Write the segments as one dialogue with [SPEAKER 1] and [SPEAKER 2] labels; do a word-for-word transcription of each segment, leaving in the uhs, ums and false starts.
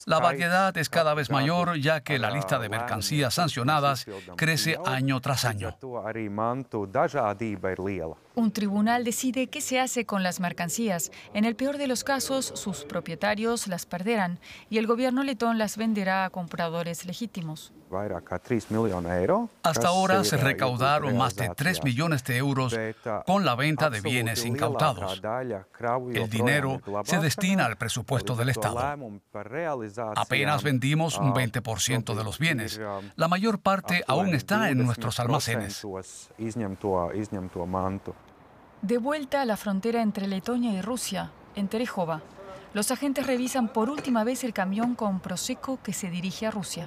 [SPEAKER 1] La variedad es cada vez mayor, ya que la lista de mercancías sancionadas crece año tras año.
[SPEAKER 2] Un tribunal decide qué se hace con las mercancías. En el peor de los casos, sus propietarios las perderán y el gobierno letón las venderá a compradores legítimos.
[SPEAKER 1] Hasta ahora se recaudaron más de tres millones de euros con la venta de bienes incautados. El dinero se destina al presupuesto del Estado. Apenas vendimos un veinte por ciento de los bienes. La mayor parte aún está en nuestros almacenes.
[SPEAKER 2] De vuelta a la frontera entre Letonia y Rusia, en Terejova, los agentes revisan por última vez el camión con Prosecco que se dirige a Rusia.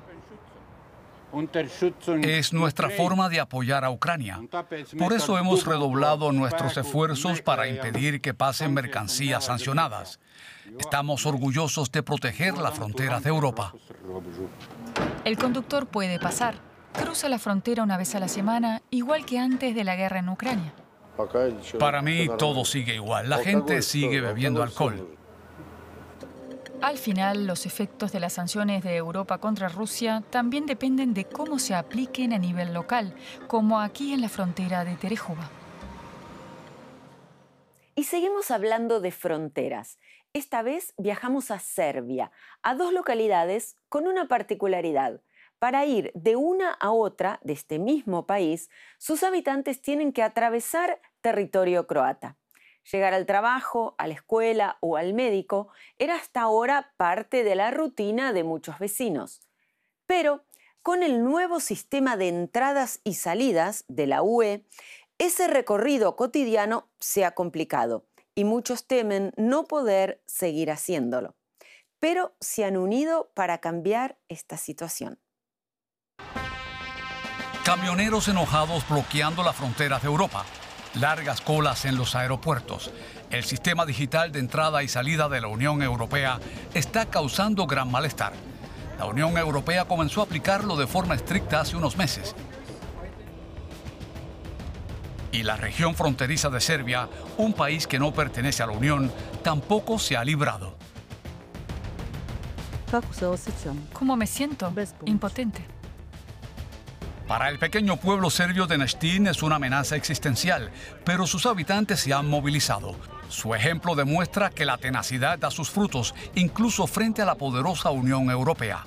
[SPEAKER 1] Es nuestra forma de apoyar a Ucrania. Por eso hemos redoblado nuestros esfuerzos para impedir que pasen mercancías sancionadas. Estamos orgullosos de proteger las fronteras de Europa.
[SPEAKER 2] El conductor puede pasar. Cruza la frontera una vez a la semana, igual que antes de la guerra en Ucrania.
[SPEAKER 1] Para mí todo sigue igual. La gente sigue bebiendo alcohol.
[SPEAKER 2] Al final, los efectos de las sanciones de Europa contra Rusia también dependen de cómo se apliquen a nivel local, como aquí en la frontera de Terejova.
[SPEAKER 3] Y seguimos hablando de fronteras. Esta vez viajamos a Serbia, a dos localidades con una particularidad. Para ir de una a otra de este mismo país, sus habitantes tienen que atravesar territorio croata. Llegar al trabajo, a la escuela o al médico era hasta ahora parte de la rutina de muchos vecinos. Pero con el nuevo sistema de entradas y salidas de la U E, ese recorrido cotidiano se ha complicado y muchos temen no poder seguir haciéndolo. Pero se han unido para cambiar esta situación.
[SPEAKER 1] Camioneros enojados bloqueando las fronteras de Europa. Largas colas en los aeropuertos. El sistema digital de entrada y salida de la Unión Europea está causando gran malestar. La Unión Europea comenzó a aplicarlo de forma estricta hace unos meses. Y la región fronteriza de Serbia, un país que no pertenece a la Unión, tampoco se ha librado.
[SPEAKER 2] ¿Cómo me siento? Impotente.
[SPEAKER 1] Para el pequeño pueblo serbio de Neštin es una amenaza existencial, pero sus habitantes se han movilizado. Su ejemplo demuestra que la tenacidad da sus frutos, incluso frente a la poderosa Unión Europea.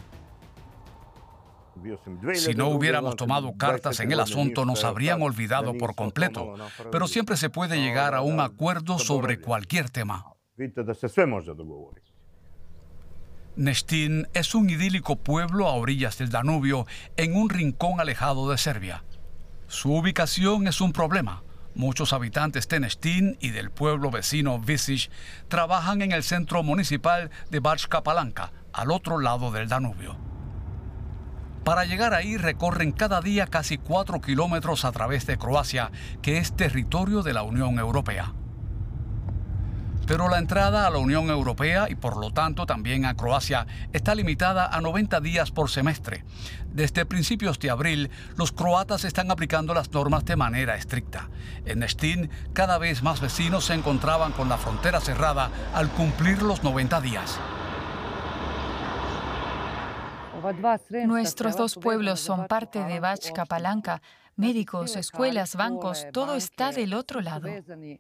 [SPEAKER 1] Si no hubiéramos tomado cartas en el asunto, nos habrían olvidado por completo, pero siempre se puede llegar a un acuerdo sobre cualquier tema. Neštin es un idílico pueblo a orillas del Danubio, en un rincón alejado de Serbia. Su ubicación es un problema. Muchos habitantes de Neštin y del pueblo vecino Visić trabajan en el centro municipal de Bačka Palanka, al otro lado del Danubio. Para llegar ahí recorren cada día casi cuatro kilómetros a través de Croacia, que es territorio de la Unión Europea. Pero la entrada a la Unión Europea y por lo tanto también a Croacia está limitada a noventa días por semestre. Desde principios de abril, los croatas están aplicando las normas de manera estricta. En Neštin, cada vez más vecinos se encontraban con la frontera cerrada al cumplir los noventa días.
[SPEAKER 2] Nuestros dos pueblos son parte de Bačka Palanka. Médicos, escuelas, bancos, todo está del otro lado.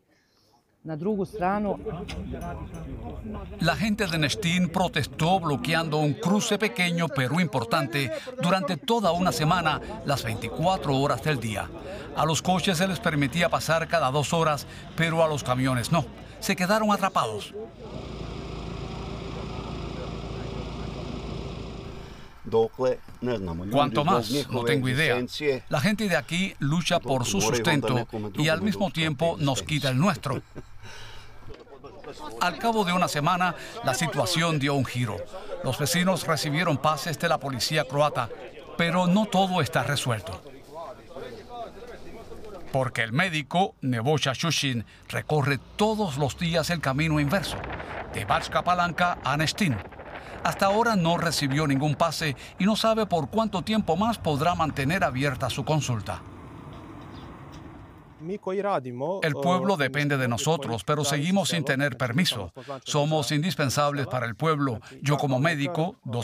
[SPEAKER 1] La gente de Neštin protestó bloqueando un cruce pequeño pero importante durante toda una semana, las veinticuatro horas del día. A los coches se les permitía pasar cada dos horas, pero a los camiones no. Se quedaron atrapados. ¿Cuánto más? No tengo idea. La gente de aquí lucha por su sustento y al mismo tiempo nos quita el nuestro. Al cabo de una semana, la situación dio un giro. Los vecinos recibieron pases de la policía croata, pero no todo está resuelto. Porque el médico, Nebojša Šušin, recorre todos los días el camino inverso, de Bačka Palanka a Neštin. Hasta ahora no recibió ningún pase y no sabe por cuánto tiempo más podrá mantener abierta su consulta. El pueblo depende de nosotros, pero seguimos sin tener permiso. Somos indispensables para el pueblo. Yo como médico, dos